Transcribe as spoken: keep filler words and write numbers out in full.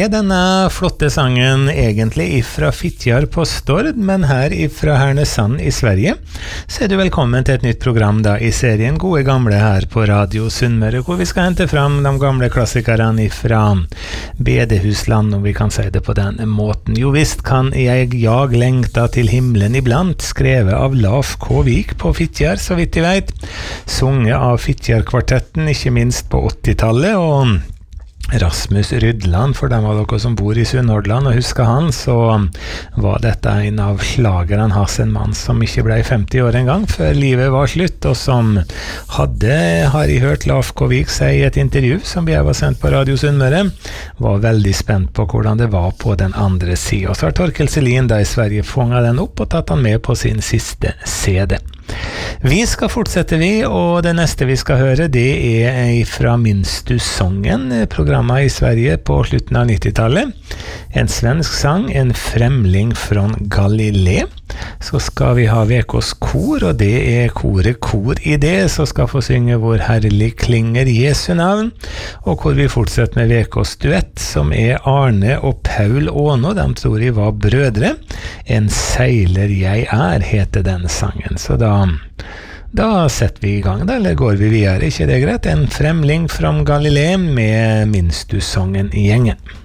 er denne flotte sangen egentlig ifra Fitjar på Stord, men her ifra Härnösand i Sverige. Så er du velkommen til et nytt program da i serien Gode Gamle her på Radio Sunnmøre, hvor vi skal hente fram de gamle klassikerne ifra bedehusland, om vi kan si det på den måten. Jo visst kan jeg jag lengta til himmelen iblant, skrevet av Lars K. Vik på Fitjar, så vidt jeg vet. Sunget av Fitjar-kvartetten, ikke minst på åttitallet, og Rasmus Rydland, for dem av dere som bor i Sunnhordland og husker han, så var dette en av slagerne hans, en mann som ikke ble femti år en gang før livet var slutt, og som hadde, har jeg hørt Lars K. Vik si i et intervju som vi var sendt på Radio Sunnmøre, var veldig spent på hvordan det var på den andre siden. Og så har Torkel Selin da i Sverige fanget den opp og tatt han med på sin siste C D. Vi skal fortsette vi, og det neste vi skal høre, det er fra Minns du sången, programmet i Sverige på slutten av nittitallet. En svensk sang, En fremling från Galilee. Så skal vi ha Vekås kor, og det er koret Kor i det, som skal få synge Hvor herlig klinger Jesu navn, og hvor vi fortsetter med Vekås duett, som er Arne og Paul Åno, de tror jeg var brødre. En seiler jeg er, heter den sangen, så da Da setter vi i gang da, eller går vi videre, ikke det greit? En fremling fra Galilee med Minns du sången i gjengen.